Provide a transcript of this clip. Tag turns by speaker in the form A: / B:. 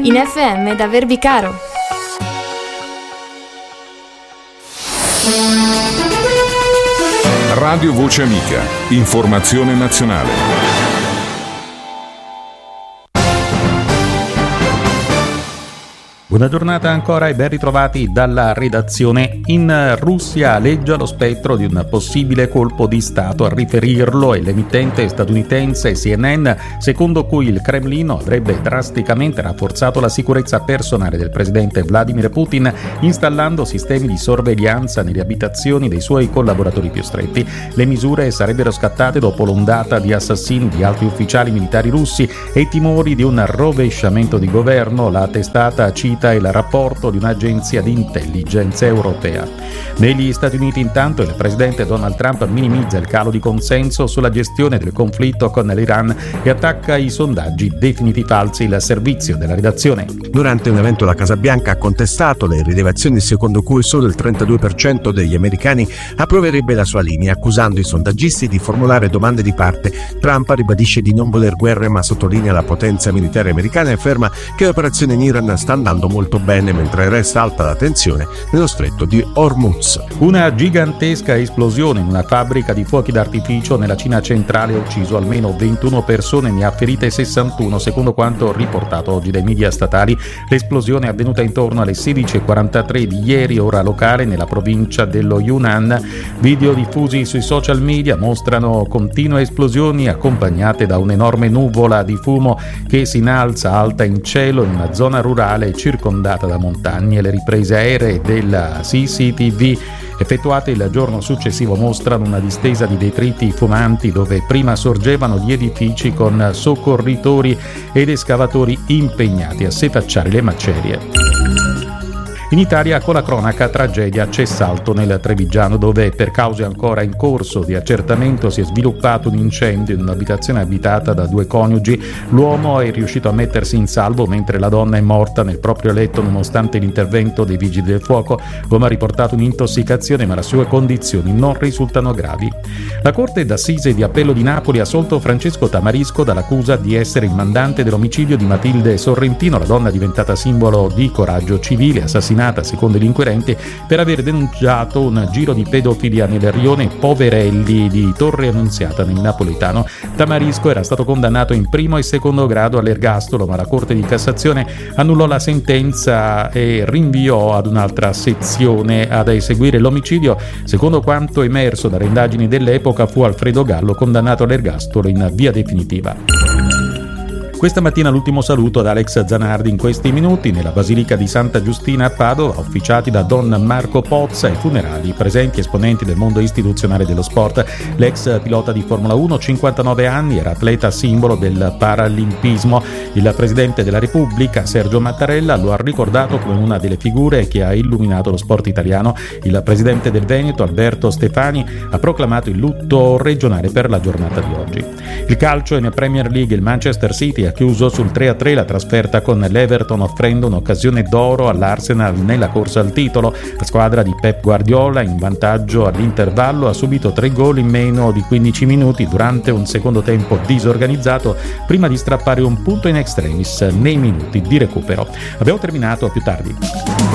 A: in FM da Verbicaro.
B: Radio Voce Amica, informazione nazionale.
C: Buona giornata ancora e ben ritrovati dalla redazione. In Russia aleggia lo spettro di un possibile colpo di Stato. A riferirlo è l'emittente statunitense CNN, secondo cui il Cremlino avrebbe drasticamente rafforzato la sicurezza personale del presidente Vladimir Putin, installando sistemi di sorveglianza nelle abitazioni dei suoi collaboratori più stretti. Le misure sarebbero scattate dopo l'ondata di assassini di alti ufficiali militari russi e i timori di un rovesciamento di governo. La testata cita il rapporto di un'agenzia di intelligence europea. Negli Stati Uniti intanto il presidente Donald Trump minimizza il calo di consenso sulla gestione del conflitto con l'Iran e attacca i sondaggi definiti falsi. Il servizio della redazione.
D: Durante un evento la Casa Bianca ha contestato le rilevazioni secondo cui solo il 32% degli americani approverebbe la sua linea, accusando i sondaggisti di formulare domande di parte. Trump ribadisce di non voler guerre ma sottolinea la potenza militare americana e afferma che l'operazione in Iran sta andando molto bene, mentre resta alta la tensione nello stretto di Hormuz.
C: Una gigantesca esplosione in una fabbrica di fuochi d'artificio nella Cina centrale ha ucciso almeno 21 persone e ne ha ferite 61, secondo quanto riportato oggi dai media statali. L'esplosione è avvenuta intorno alle 16:43 di ieri, ora locale, nella provincia dello Yunnan. Video diffusi sui social media mostrano continue esplosioni accompagnate da un'enorme nuvola di fumo che si innalza alta in cielo in una zona rurale circondata da montagne. Le riprese aeree della CCTV effettuate il giorno successivo mostrano una distesa di detriti fumanti dove prima sorgevano gli edifici, con soccorritori ed escavatori impegnati a setacciare le macerie. In Italia, con la cronaca, tragedia, c'è salto nel Trevigiano, dove per cause ancora in corso di accertamento si è sviluppato un incendio in un'abitazione abitata da due coniugi. L'uomo è riuscito a mettersi in salvo mentre la donna è morta nel proprio letto nonostante l'intervento dei vigili del fuoco. L'uomo ha riportato un'intossicazione ma le sue condizioni non risultano gravi. La Corte d'Assise di Appello di Napoli ha assolto Francesco Tamarisco dall'accusa di essere il mandante dell'omicidio di Matilde Sorrentino, la donna diventata simbolo di coraggio civile, assassinata secondo gli inquirenti per aver denunciato un giro di pedofilia nel rione Poverelli di Torre Annunziata nel napoletano. Tamarisco era stato condannato in primo e secondo grado all'ergastolo, ma la Corte di Cassazione annullò la sentenza e rinviò ad un'altra sezione ad eseguire l'omicidio. Secondo quanto emerso dalle indagini dell'epoca, fu Alfredo Gallo condannato all'ergastolo in via definitiva. Questa mattina l'ultimo saluto ad Alex Zanardi. In questi minuti nella Basilica di Santa Giustina a Padova, officiati da Don Marco Pozza, ai funerali presenti esponenti del mondo istituzionale dello sport. L'ex pilota di Formula 1, 59 anni, era atleta simbolo del paralimpismo. Il Presidente della Repubblica, Sergio Mattarella, lo ha ricordato come una delle figure che ha illuminato lo sport italiano. Il Presidente del Veneto, Alberto Stefani, ha proclamato il lutto regionale per la giornata di oggi. Il calcio in Premier League, il Manchester City ha chiuso sul 3-3 la trasferta con l'Everton, offrendo un'occasione d'oro all'Arsenal nella corsa al titolo. La squadra di Pep Guardiola, in vantaggio all'intervallo, ha subito 3 gol in meno di 15 minuti durante un secondo tempo disorganizzato, prima di strappare un punto in extremis nei minuti di recupero. Abbiamo terminato, a più tardi.